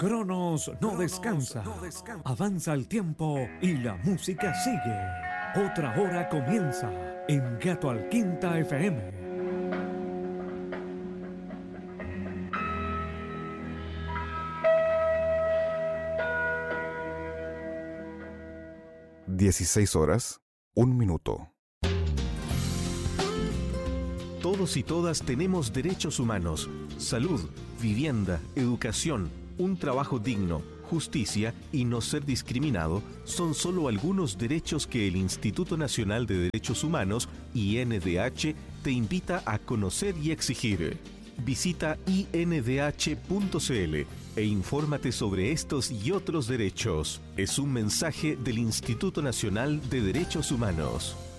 Cronos no descansa. Avanza el tiempo y la música sigue. Otra hora comienza en Gato al Quinta FM. (16:01). Todos y todas tenemos derechos humanos: salud, vivienda, educación, un trabajo digno, justicia y no ser discriminado son solo algunos derechos que el Instituto Nacional de Derechos Humanos, INDH, te invita a conocer y exigir. Visita indh.cl e infórmate sobre estos y otros derechos. Es un mensaje del Instituto Nacional de Derechos Humanos.